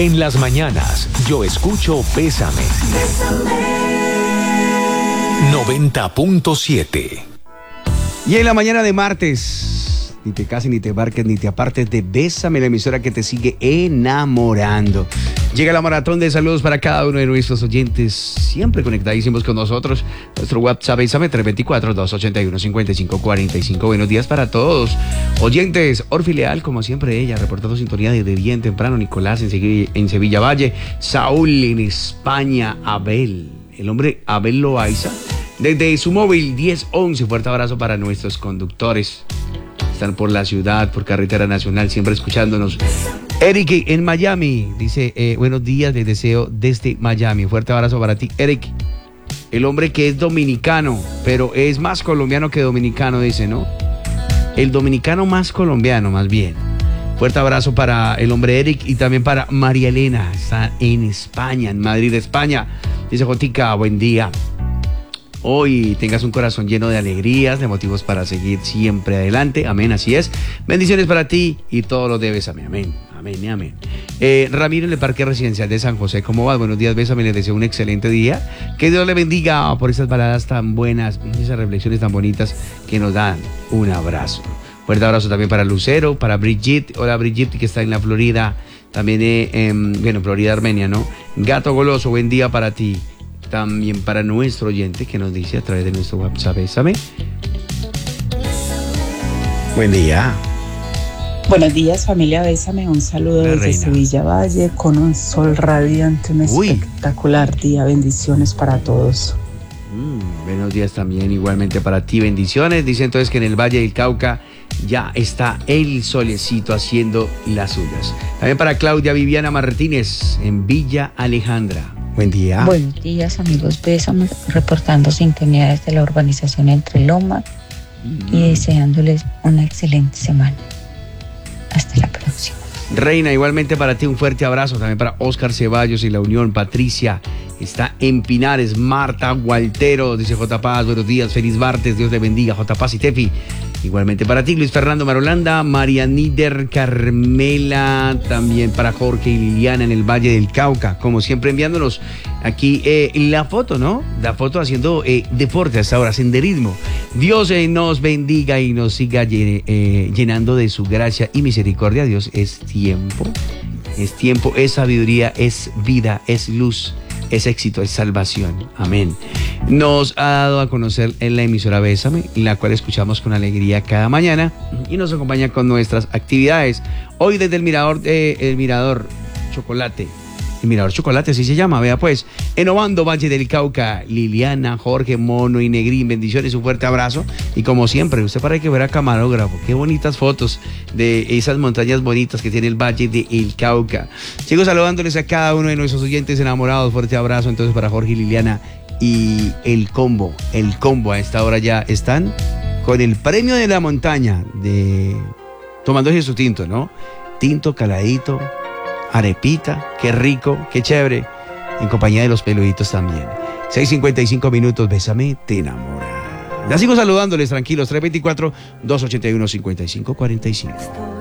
En las mañanas, yo escucho Bésame. 90.7. Y en la mañana de martes, ni te cases, ni te embarques, ni te apartes de Bésame, la emisora que te sigue enamorando. Llega la maratón de saludos para cada uno de nuestros oyentes, siempre conectadísimos con nosotros. Nuestro WhatsApp Bésame 324-281-5545. Buenos días para todos. Oyentes, Orfi Leal, como siempre ella, reportando sintonía desde bien temprano. Nicolás en Sevilla Valle. Saúl en España. Abel, el hombre Abel Loaiza. Desde su móvil 1011, fuerte abrazo para nuestros conductores. Están por la ciudad, por carretera nacional, siempre escuchándonos. Eric en Miami, dice, buenos días, les deseo desde Miami. Fuerte abrazo para ti, Eric. El hombre que es dominicano, pero es más colombiano que dominicano, dice, ¿no? El dominicano más colombiano, más bien. Fuerte abrazo para el hombre Eric y también para María Elena. Está en España, en Madrid, España. Dice Jotica, buen día. Hoy tengas un corazón lleno de alegrías, de motivos para seguir siempre adelante. Amén, así es. Bendiciones para ti y todo lo debes. Amén, amén, amén, amén. Ramiro en el Parque Residencial de San José. ¿Cómo vas? Buenos días, Bésame. Les deseo un excelente día. Que Dios le bendiga por esas baladas tan buenas, esas reflexiones tan bonitas que nos dan un abrazo. Fuerte abrazo también para Lucero, para Brigitte. Hola, Brigitte, que está en la Florida. También, Florida, Armenia, ¿no? Gato Goloso, buen día para ti. También para nuestro oyente que nos dice a través de nuestro WhatsApp, Bésame. Buen día. Buenos días, familia Bésame. Un saludo desde Sevilla Valle con un sol radiante, un espectacular día. Bendiciones para todos. Buenos días también, igualmente para ti. Bendiciones. Dice entonces que en el Valle del Cauca ya está el solecito haciendo las suyas. También para Claudia Viviana Martínez en Villa Alejandra. Buen día. Buenos días, amigos Bésame, reportando sintonía desde la urbanización Entre Lomas y deseándoles una excelente semana. Hasta la próxima. Reina, igualmente para ti un fuerte abrazo. También para Oscar Ceballos y La Unión. Patricia está en Pinares. Marta Gualtero, dice J. Paz, buenos días, feliz martes, Dios te bendiga. J. Paz y Tefi. Igualmente para ti, Luis Fernando Marolanda, María Nider, Carmela, también para Jorge y Liliana en el Valle del Cauca, como siempre enviándonos aquí la foto, ¿no? La foto haciendo deporte hasta ahora, senderismo. Dios nos bendiga y nos siga llenando de su gracia y misericordia. Dios es tiempo, es sabiduría, es vida, es luz. Es éxito, es salvación. Amén. Nos ha dado a conocer en la emisora Bésame, la cual escuchamos con alegría cada mañana y nos acompaña con nuestras actividades. Hoy desde el Mirador Chocolate. El Mirador Chocolate, así se llama, vea pues. Enovando Valle del Cauca, Liliana, Jorge, Mono y Negrín, bendiciones, un fuerte abrazo. Y como siempre, usted para que ver a camarógrafo, qué bonitas fotos de esas montañas bonitas que tiene el Valle del Cauca. Sigo saludándoles a cada uno de nuestros oyentes enamorados, fuerte abrazo entonces para Jorge y Liliana y el combo a esta hora ya están con el premio de la montaña, tomándose su tinto, ¿no? Tinto caladito, arepita, qué rico, qué chévere, en compañía de los peluditos también. 6:55 minutos, Bésame, te enamora. Ya sigo saludándoles, tranquilos, 324-281-5545.